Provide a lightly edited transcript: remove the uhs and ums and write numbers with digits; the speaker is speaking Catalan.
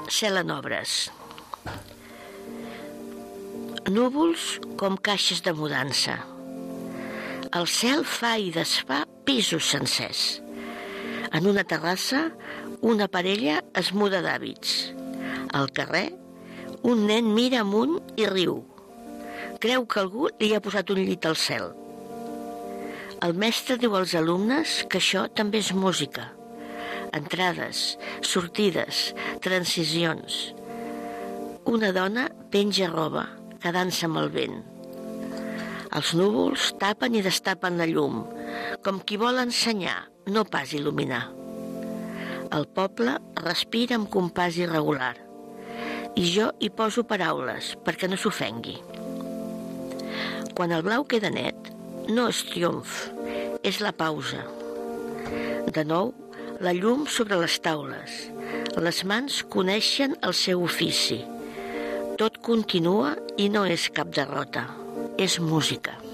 Cel en obres. Núvols com caixes de mudança. El cel fa i desfà pisos sencers. En una terrassa, una parella es muda d'hàbits. Al carrer, un nen mira amunt i riu. Creu que algú li ha posat un llit al cel. El mestre diu als alumnes que això també és música. Entrades, sortides, transicions. Una dona penja roba, quedant-se amb el vent. Els núvols tapen i destapen la llum, com qui vol ensenyar, no pas il·luminar. El poble respira amb compàs irregular, i jo hi poso paraules perquè no s'ofengui. Quan el blau queda net, no és triomf, és la pausa. De nou, la llum sobre les taules. Les mans coneixen el seu ofici. Tot continua i no és cap derrota, és música.